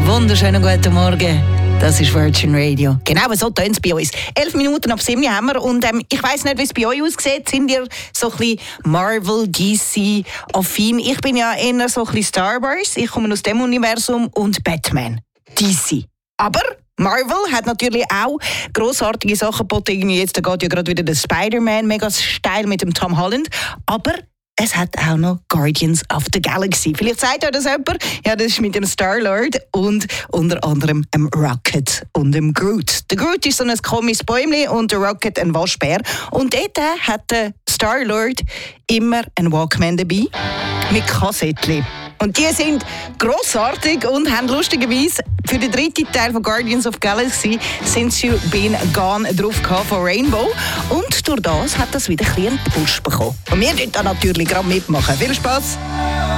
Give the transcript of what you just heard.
Wunderschönen guten Morgen. Das ist Virgin Radio. Genau so tönt es bei uns. 11 Minuten ab 7 haben wir. Und ich weiss nicht, wie es bei euch aussieht. Sind ihr so ein bisschen Marvel, DC, affin? Ich bin ja eher so ein bisschen Star Wars. Ich komme aus dem Universum. Und Batman, DC. Aber Marvel hat natürlich auch grossartige Sachen geboten. Jetzt geht ja gerade wieder der Spider-Man mega steil mit dem Tom Holland. Aber es hat auch noch Guardians of the Galaxy. Vielleicht sagt euch das jemand. Ja, das ist mit dem Star-Lord und unter anderem dem Rocket und dem Groot. Der Groot ist so ein komisches Bäumchen und der Rocket ein Waschbär. Und dort hat der Star-Lord immer einen Walkman dabei mit Kassettchen. Und die sind grossartig und haben lustigerweise für den dritten Teil von Guardians of the Galaxy «Since You've Been Gone» drauf gehabt von Rainbow. Und durch das hat das wieder ein bisschen einen Push bekommen. Und wir dürfen da natürlich gerade mitmachen. Viel Spaß!